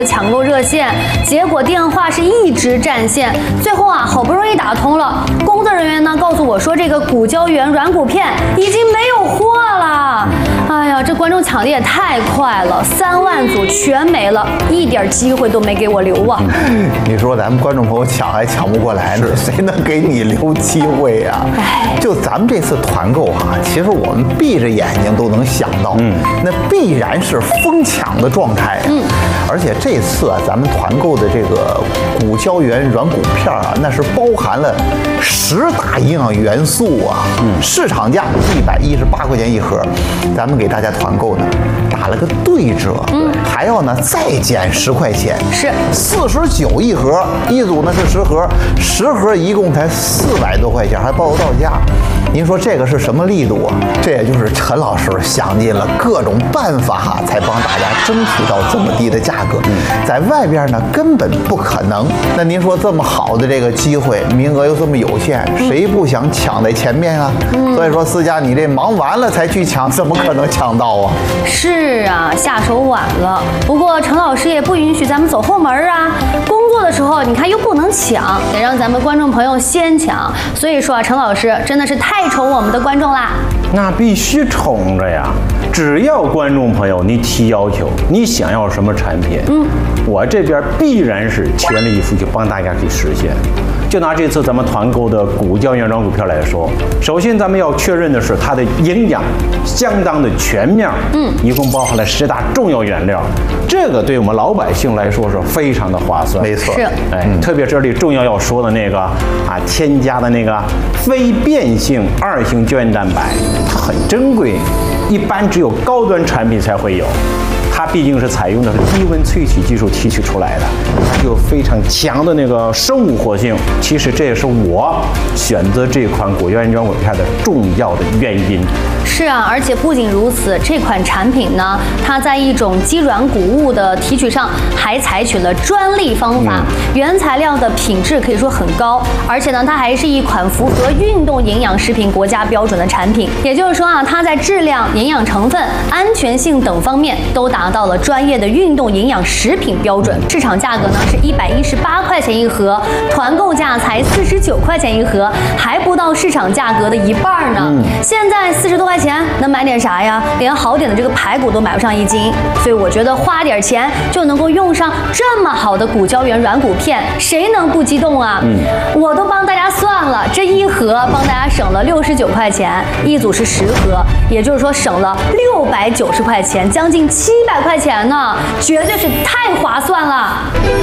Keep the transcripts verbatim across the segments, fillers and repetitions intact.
抢购热线，结果电话是一直占线，最后啊好不容易打通了，工作人员呢告诉我说这个骨胶原软骨片已经没有货了。哎呀，这观众抢的也太快了，三万组全没了，一点机会都没给我留啊！ 你说咱们观众朋友抢还抢不过来呢，谁能给你留机会呀？就咱们这次团购哈、啊，其实我们闭着眼睛都能想到，嗯，那必然是疯抢的状态、啊，嗯，而且这次啊，咱们团购的这个骨胶原软骨片啊，那是包含了十大营养元素啊，嗯，市场价一百一十八块钱一盒，咱们给大家团购呢打了个对折，嗯，还要呢再减十块钱， 是四十九一盒，一组呢是十盒，十盒一共才四百多块钱，还报到价。您说这个是什么力度啊？这也就是陈老师想尽了各种办法，才帮大家争取到这么低的价格。在外边呢根本不可能。那您说这么好的这个机会，名额又这么有限，谁不想抢在前面啊？嗯、所以说思佳，你这忙完了才去抢，怎么可能抢到啊？ 是啊，下手晚了。不过陈老师也不允许咱们走后门啊。工作的时候，你看又不能抢，得让咱们观众朋友先抢。所以说啊，陈老师真的是太宠我们的观众啦。 那必须宠着呀！只要观众朋友你提要求，你想要什么产品，嗯，我这边必然是全力以赴去帮大家去实现。就拿这次咱们团购的骨胶原软骨片来说，首先咱们要确认的是它的营养相当的全面，嗯，一共包含了十大重要原料，这个对我们老百姓来说是非常的划算。 没错， 是， 哎，嗯、特别这里重要要说的那个啊，添加的那个非变性二型胶原蛋白，它很珍贵，一般只有高端产品才会有。它毕竟是采用的是低温萃取技术提取出来的，它有非常强的那个生物活性。其实这也是我选择这款骨胶原软骨片的重要的原因。 是啊，而且不仅如此，这款产品呢，它在一种肌软骨物的提取上还采取了专利方法，嗯、原材料的品质可以说很高，而且呢，它还是一款符合运动营养食品国家标准的产品。也就是说啊，它在质量、营养成分、安全性等方面都达到了专业的运动营养食品标准。市场价格呢是一百一十八块钱一盒，团购价才四十九块钱一盒，还不到市场价格的一半呢。嗯、现在四十多块钱能买点啥呀？连好点的这个排骨都买不上一斤，所以我觉得花点钱就能够用上这么好的骨胶原软骨片，谁能不激动啊？嗯，我都帮大家算了，这一盒帮大家省了六十九块钱，一组是十盒，也就是说省了六百九十块钱，将近七百块钱呢，绝对是太划算了。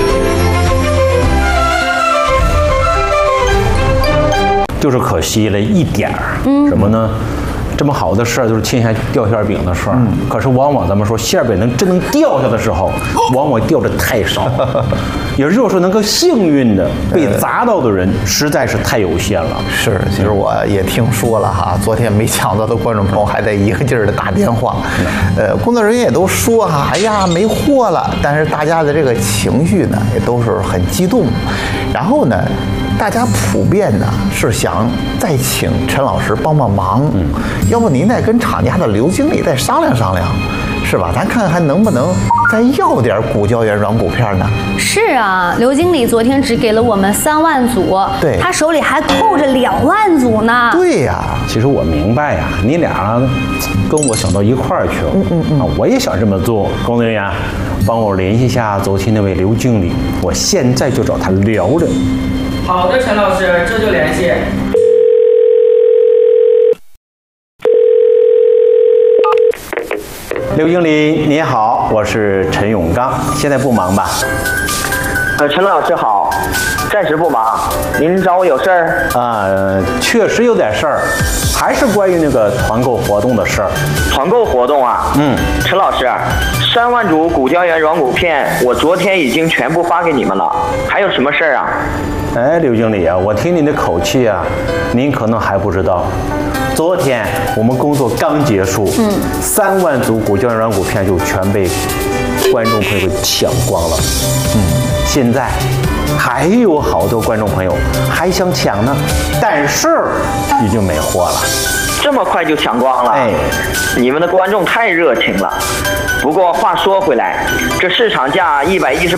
就是可惜了一点儿，嗯，什么呢？这么好的事儿都是天下掉馅饼的事儿，嗯、可是往往咱们说馅饼能真能掉下的时候，往往掉的太少，也就是说能够幸运的被砸到的人实在是太有限了。 是，其实我也听说了哈，昨天没抢到的观众朋友还在一个劲儿的打电话，呃，工作人员也都说哈，哎呀没货了，但是大家的这个情绪呢也都是很激动，然后呢。大家普遍呢是想再请陈老师帮帮忙，嗯，要不您再跟厂家的刘经理再商量商量，是吧？咱看看还能不能再要点骨胶原软骨片呢？是啊，刘经理昨天只给了我们三万组， 对， 他手里还扣着两万组呢。 对呀、啊， 其实我明白呀，你俩跟我想到一块儿去了，嗯嗯嗯，我也想这么做。工作人员，帮我联系一下走亲那位刘经理，我现在就找他聊聊。 好的，陈老师，这就联系。 刘经理你好，我是陈永刚，现在不忙吧？ 呃，陈老师好，暂时不忙，您找我有事儿？ 啊、呃，确实有点事儿，还是关于那个团购活动的事儿。 团购活动啊？嗯，陈老师，三万组骨胶原软骨片，我昨天已经全部发给你们了，还有什么事儿啊？ 哎，刘经理啊，我听您的口气啊，您可能还不知道，昨天我们工作刚结束，嗯，三万组骨胶原软骨片就全被观众朋友给抢光了，嗯，现在还有好多观众朋友还想抢呢，但是已经没货了。 这么快就抢光了？哎，你们的观众太热情了。 不过话说回来，这市场价一百一十